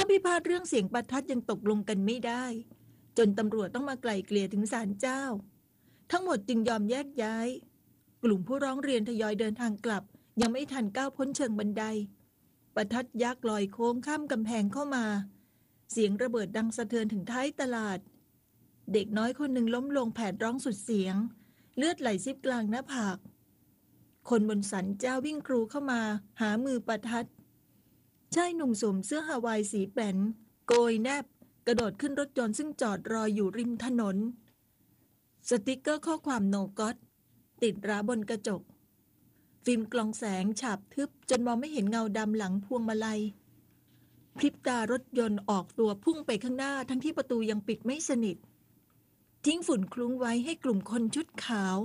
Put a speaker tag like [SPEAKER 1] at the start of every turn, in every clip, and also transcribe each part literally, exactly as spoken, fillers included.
[SPEAKER 1] พิพาทเรื่องเสียงประทัดยังตกลงกันไม่ได้จนตำรวจต้องมาไกล่เกลี่ยถึงศาลเจ้าทั้งหมดจึงยอมแยกย้ายกลุ่มผู้ร้องเรียนทยอยเดินทางกลับยังไม่ทันก้าวพ้นเชิงบันไดประทัดยักษ์ลอยโค้งข้ามกำแพงเข้ามาเสียงระเบิดดังสะเทือนถึงท้ายตลาดเด็กน้อยคนหนึ่งล้มลงแผดร้องสุดเสียงเลือดไหลซิบกลางหน้าผากคนบนศาลเจ้าวิ่งกรูเข้ามาหามือประทัดชายหนุ่มสวมเสื้อฮาวายสีแป้นโกยแนบกระโดดขึ้นรถยนต์ซึ่งจอดรออยู่ริมถนนสติกเกอร์ข้อความโนก็อตติดราบนกระจกฟิล์มกลองแสงฉาบทึบจนมองไม่เห็นเงาดำหลังพวงมาลัยพริบตารถยนต์ออกตัวพุ่งไปข้างหน้าทั้งที่ประตูยังปิดไม่สนิททิ้งฝุ่นคลุ้งไว้ให้กลุ่มคนชุดขาว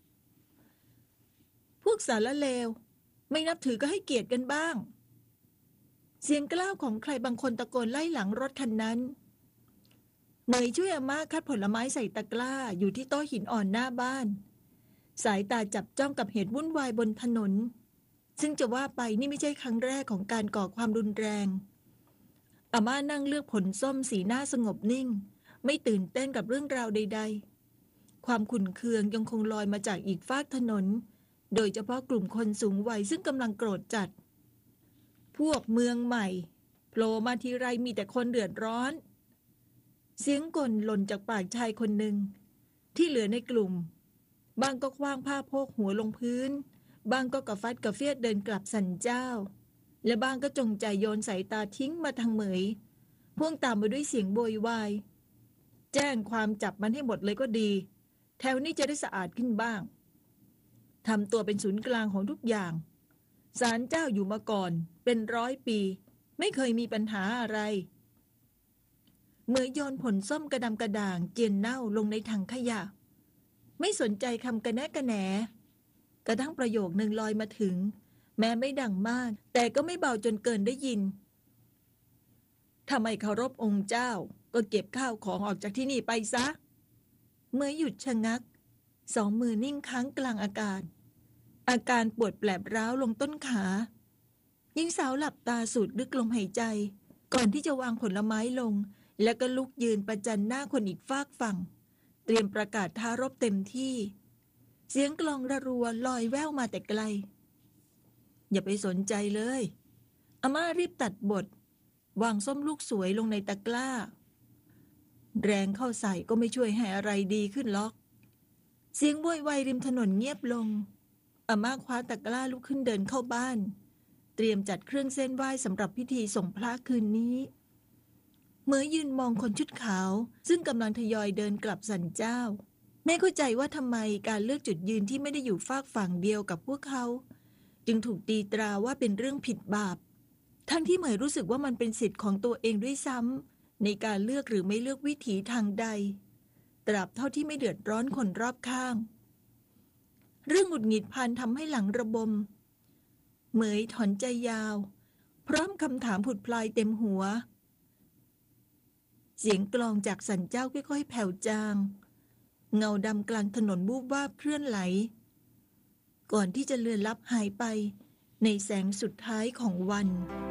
[SPEAKER 1] พวกสารเลวไม่นับถือก็ให้เกียรติกันบ้างเสียงกล้าวของใครบางคนตะโกนไล่หลังรถคันนั้นเหมยช่วยอาม่าคัดผลไม้ใส่ตะกร้าอยู่ที่โต๊ะหินอ่อนหน้าบ้านสายตาจับจ้องกับเหตุวุ่นวายบนถนนซึ่งจะว่าไปนี่ไม่ใช่ครั้งแรกของการก่อความรุนแรงอาม่านั่งเลือกผลส้มสีหน้าสงบนิ่งไม่ตื่นเต้นกับเรื่องราวใดๆความขุ่นเคืองยังคงลอยมาจากอีกฟากถนนโดยเฉพาะกลุ่มคนสูงวัยซึ่งกำลังโกรธจัดพวกเมืองใหม่โผล่มาทีไรมีแต่คนเดือดร้อนเสียงกลหล่นจากปากชายคนหนึ่งที่เหลือในกลุ่มบางก็คว้างผ้าโพกหัวลงพื้นบางก็กระฟัดกระเฟียดเดินกลับสันเจ้าและบางก็จงใจโยนสายตาทิ้งมาทางเหมยพ่วงตามมาด้วยเสียงโวยวายแจ้งความจับมันให้หมดเลยก็ดีแถวนี้จะได้สะอาดขึ้นบ้างทำตัวเป็นศูนย์กลางของทุกอย่างศาลเจ้าอยู่มาก่อนเป็นร้อยปีไม่เคยมีปัญหาอะไรเมื่อโยนผลส้มกระดำกระด่างเจียนเน่าลงในถังขยะไม่สนใจคำกระแนะกระแหนกระทั่งประโยคนึงลอยมาถึงแม้ไม่ดังมากแต่ก็ไม่เบาจนเกินได้ยินถ้าไม่เคารพองค์เจ้าก็เก็บข้าวของออกจากที่นี่ไปซะเมื่อหยุดชะงักสองมือนิ่งค้างกลางอากาศอาการปวดแปลบร้าวลงต้นขาหญิงสาวหลับตาสูดลึกลมหายใจก่อนที่จะวางผลไม้ลงแล้วก็ลุกยืนประจันหน้าคนอีกฟากฝั่งเตรียมประกาศท้ารบเต็มที่เสียงกลองระรัวลอยแว่วมาแต่ไกลอย่าไปสนใจเลยอาม่ารีบตัดบทวางส้มลูกสวยลงในตะกร้าแรงเข้าใส่ก็ไม่ช่วยให้อะไรดีขึ้นหรอกเสียงโวยวายริมถนนเงียบลงอาม่าคว้าตะกร้าลุกขึ้นเดินเข้าบ้านเตรียมจัดเครื่องเส้นไหว้สำหรับพิธีส่งพระคืนนี้เมื่อยืนมองคนชุดขาวซึ่งกำลังทยอยเดินกลับสันเจ้าแม่เข้าใจว่าทำไมการเลือกจุดยืนที่ไม่ได้อยู่ฝากฝั่งเดียวกับพวกเขาจึงถูกตีตราว่าเป็นเรื่องผิดบาปทั้งที่เหมยรู้สึกว่ามันเป็นสิทธิ์ของตัวเองด้วยซ้ำในการเลือกหรือไม่เลือกวิถีทางใดตราบเท่าที่ไม่เดือดร้อนคนรอบข้างเรื่องหงุดหงิดพันทำให้หลังระบมเหมยถอนใจยาวพร้อมคำถามผุดพลายเต็มหัวเสียงกลองจากสันเจ้าค่อยๆแผ่วจางเงาดำกลางถนนบูบวาบเคลื่อนไหลก่อนที่จะเลือนลับหายไปในแสงสุดท้ายของวัน